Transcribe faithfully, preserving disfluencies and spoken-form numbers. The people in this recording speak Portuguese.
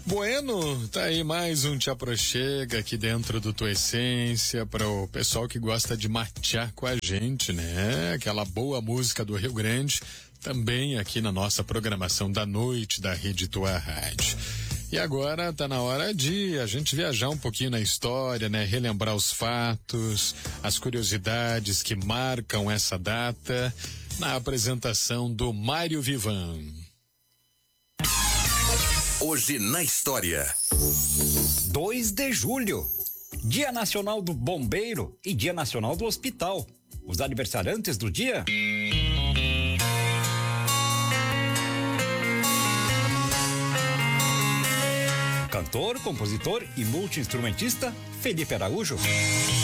Bueno, tá aí mais um Te Aproxega aqui dentro do Tua Essência, para o pessoal que gosta de matear com a gente, né? Aquela boa música do Rio Grande, também aqui na nossa programação da noite da Rede Tua Rádio. E agora tá na hora de a gente viajar um pouquinho na história, né? Relembrar os fatos, as curiosidades que marcam essa data, na apresentação do Mário Vivan. Hoje na história. dois de julho, Dia Nacional do Bombeiro e Dia Nacional do Hospital. Os aniversariantes do dia: cantor, compositor e multi-instrumentista Felipe Araújo.